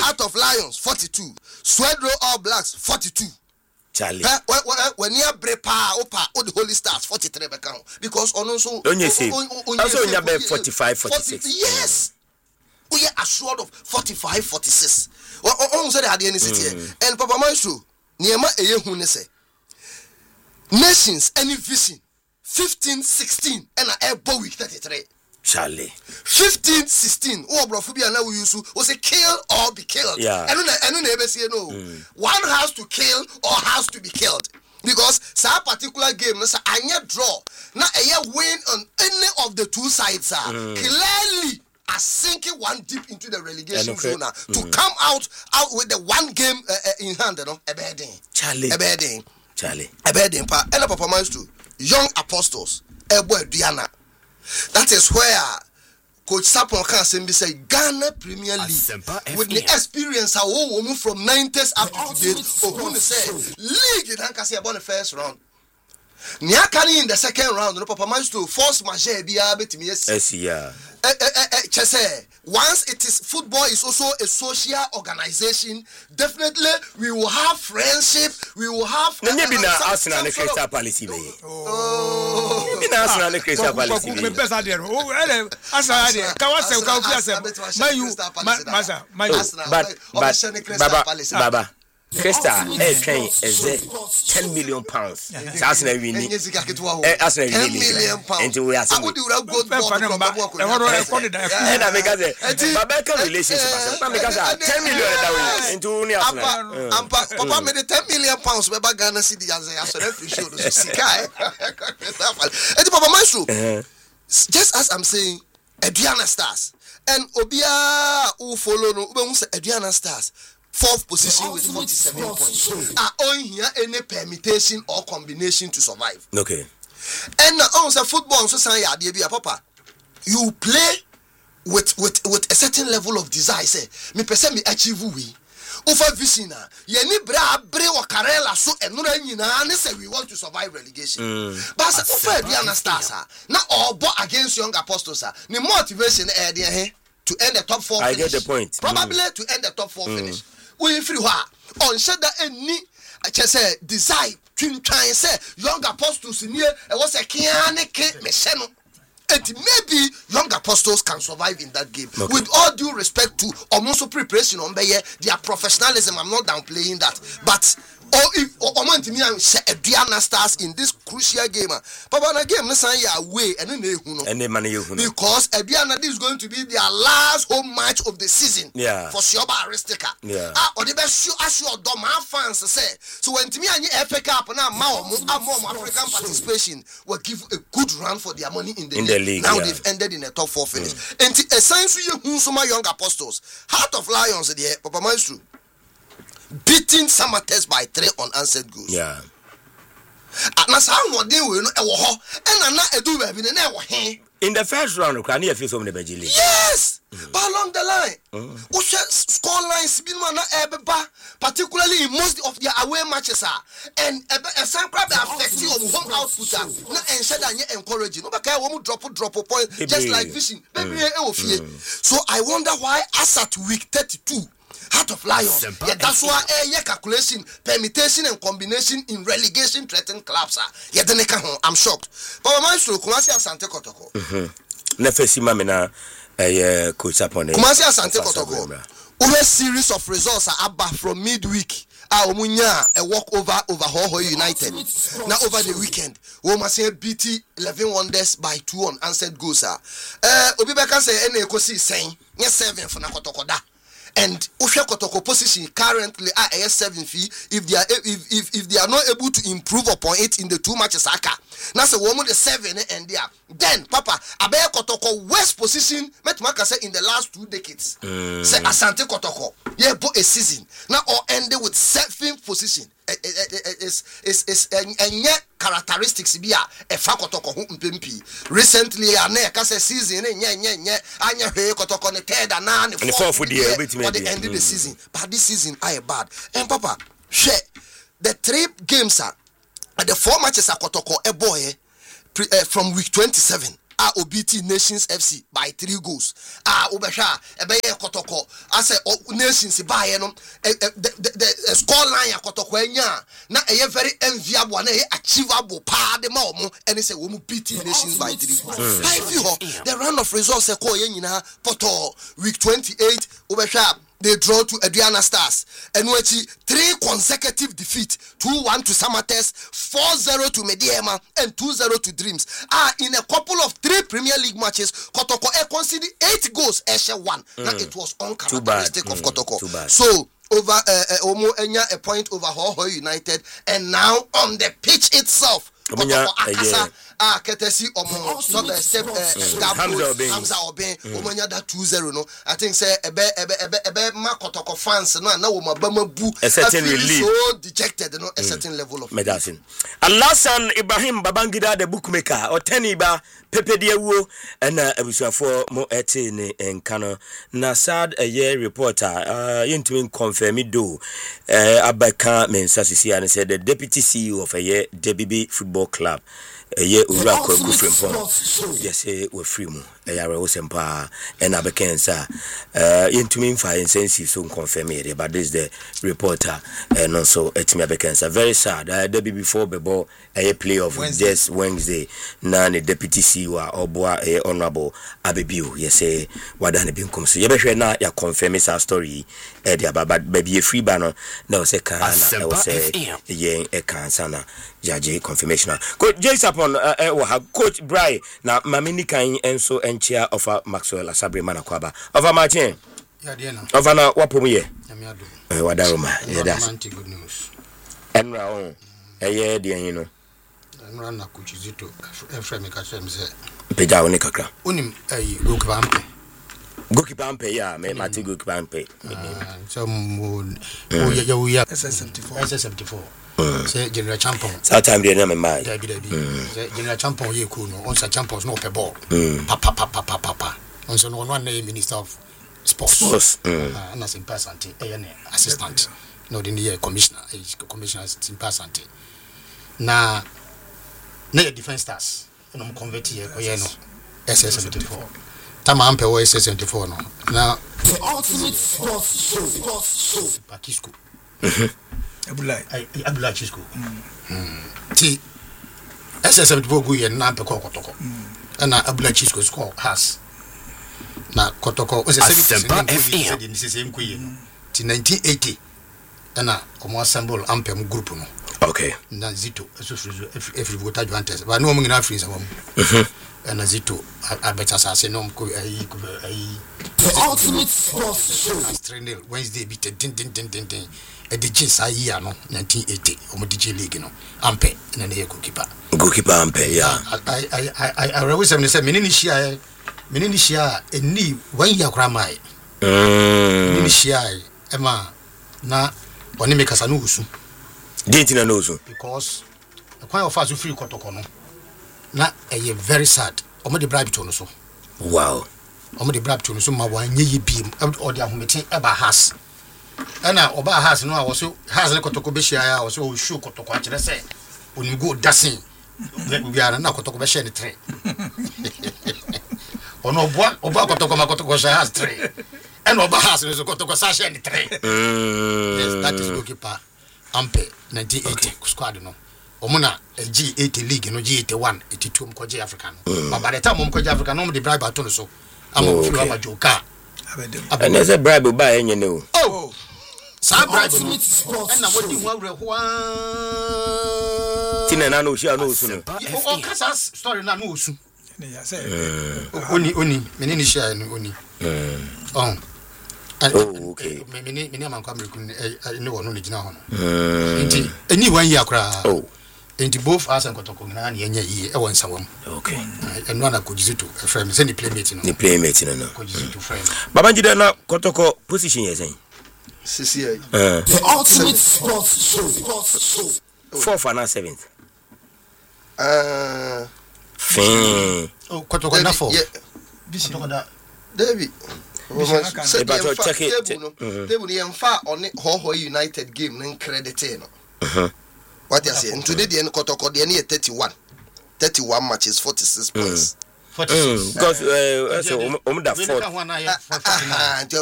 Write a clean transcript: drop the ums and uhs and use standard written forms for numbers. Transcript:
Heart of Lions 42, Swedro All Blacks 42. Charlie. When you brepa opa the Holy Stars 43 because on also onye 45 46. Yes. We are assured of 45 46. On say that any city and Papa Maestro niema eyehu ne say nations any vision 15 16 and a week 33. Charlie. 15 16 brofobia na we use we say kill or be killed. And no say no. One has to kill or has to be killed. Because that particular game na anya draw na win on any of the two sides clearly are sinking one deep into the relegation zone to come out with the one game in hand, Charlie. Pa and Papa Maestro Young Apostles Diana. That is where Coach Sapon can say Ghana Premier League with the experience from 90s up to today. Who say league in Hankasi about the first round. Niakani in the second round, no Papa Maestro force majeure biya betimi once it is football is also a social organization, definitely we will have friendship, we will have Arsenal Crystal Palace. Arsenal Crystal Palace. Baba. Crystal, train is 10 million pounds. That's not really. That's not really. 10 million pounds. And we are saying, and I make us Babeka relationship. Because 10 million into only Papa made 10 million pounds. Baba Ghana City as a referee show. And Papa Maestro, just as I'm saying, Adriana Stars and Obia who follow no Adriana Stars. 4th position with 47 points. Are on here any permutation or combination to survive. Okay. And also football so say Papa. You play with a certain level of desire. Say me person me achieve we. Over Vicina, ye bra wa Karela so enura nyina ne say we want to survive relegation. But over Diana Stars na all against Young Apostles the motivation to end the top 4 finish. I get the point. Probably to end the top 4 finish. We free on said that any I just say desire twin trying say Young Apostles in here it was a kianike mesheno. And maybe Young Apostles can survive in that game. Okay. With all due respect to almost preparation on their professionalism, I'm not downplaying that. But if Diana Stars in this crucial game, Papa na game na say away and because Diana this is going to be their last home match of the season for Sioba Aristica. Or the best assure Doma fans say so when Timmy and FA Cup now more African participation will give a good run for their money in the league. Now they've ended in the top 4 finish. And essentially Young Apostles, Heart of Lions there, Papa Maestro. Beating Samatex by 3 unanswered goals. Yeah. And as how more they will and I'm not a do in the first round, can you feel some of the Benji League? Yes! But along the line, score lines particularly in most of their away matches and a sample affecting home output and said that you're encouraging. No, drop a point just like fishing. So I wonder why as at week 32. Heart of Lions. That's why calculation, permutation and combination in relegation threatened clubs I'm shocked. But Maestro Kumasi Asante Kotoko. Nefesi Mamina Coach Sapone. Kumasi Asante Kotoko. Over series of results are from midweek. Omunya a walk over Hoho United. Now over the weekend, we must say BT 11 Wonders by 2 unanswered goals. Obibeka say Kosi saying yes 7 for Nakotokoda. And Osha Kotoko position currently at AS7 fee if they are not able to improve upon it in the 2 matches now say woman the 7 and there then Papa Abe Kotoko West position Metmaka say in the last 2 decades say Asante Kotoko but a season now or ended with 7th position is characteristics be a Kotoko mpempi recently a season anya Kotoko ne 3rd and 4th for the end of the season but this season I bad and Papa share the 3 games the 4 matches are Kotoko a boy from week 27 OBT Nations FC by 3 goals. Obesha ebeye Kotoko. I say Nations by the score line Kotoko enya na a very enviable and achievable pa de momo and it's a woman beating Nations by 3 goals. The round of results a call yenina poto week 28 Obesha. They draw to Adriana Stars. And 3 consecutive defeat. 2-1 to Samates, 4-0 to Mediema, and 2-0 to Dreams. In a couple of 3 Premier League matches, Kotoko conceded 8 goals, Eshe 1. Now it was uncharacteristic of Kotoko. So, over Omo Enya a point over Hoho United, and now on the pitch itself, Kotoko Akasa. Ketesi Omo step Hamza Oben Omanya that 2-0 no. I think say ebe Makotoko fans no na wo mabama bu a certain relief so dejected no a certain level of medicine. Alasan Ibrahim Babangida the bookmaker or Teniba Pepe Diawo and abusuafo mo ete ne enkano na sad a year reporter yintwin confirm do abaka mensasisi and said the deputy CEO of a year DBB Football Club ye ura ko gufrempon yes we free mu yare wo sempa and abekensa yintumi mfa insensitive so confirm here but this the reporter and also etimi abekensa very sad the before bebo a playoff just Wednesday na the deputy CEO oboa honorable Abebiu yes wada ne binkom so ye behwe na ya confirm sa story the ababa baby free ba no na say kana na we say ye e kansa na judge confirmation coach Jason coach Bry na mamini kan enso enchia of Maxwell Asabre Manakwaba of Martin ya de na of na wapom ye amiado wadaroma ye das good news enra on ye de yin no enra na coach Zito Efrem ka chem se peja woni kakra onim goalkeeper ampe ya me mati goalkeeper ampe so mo ya SS74 say general champion that time dey na me mind general champion ye cool no on sa champions no pe ball papa on so no one minister of sports na simple asante assistant no the year commissioner assistant na defense stars no mo convert ye no SS74 tama ampe wo SS74 no na the ultimate sports show Pakisco Abulai Chisco. T SS74 go yen na pe Kotoko. Na Abulai Chisco score has. Na Kotoko was a 70 in the same kuyen. T 1980. Na komo assemble ampem group no. Okay. Na Zito every vote advantage. But no mo na free some. Na Zito abeta say no ko the ultimate sports show. Wednesday beat din the DJ year no 1980 omo DJ league no ampe na na goalkeeper ampe yeah I always say menini shia eni 1 year kra mai menini shia ema na oni make us no usu didn't na no usu because the kind of us free Kotoko no na very sad omo de bribe to no so wow omo de bribe to no so ma wanye yi bi o de ahomete eba has ana oba has no awoso has ne Kotoko be shia ya awoso show Kotoko akire say oni go dancing biara na Kotoko be share ne 3 ono oba Kotoko ma Kotoko share has 3 and oba has ne Kotoko sa share ne 3 yes that is goalkeeper ampe 1980 squad no omuna G80 league no G81 82 mkoje African but by the time mkoje African no the bribe ato so am free aba joka and there's a bribe by enye no oh sa bribe and na wodi hu awre ho tina na no shia no usu no o kasa story na no usu ya say oni menini shia no oni okay meni amanko amerikun ni wono ni gina ho no enti eni 1 year kra enti both us and Kotoko na yenye yi e won sawam okay eno na Kojizito friend say ni playmate no Kojizito friend Babangida na Kotoko position yes saying CCA the ultimate sports show 4th and 7th fin Kotoko na 4 Kotoko da David Table ni emfa on Hoho United game na credit no what you say today the Kotoko the 31 matches 46 points 46 because that 4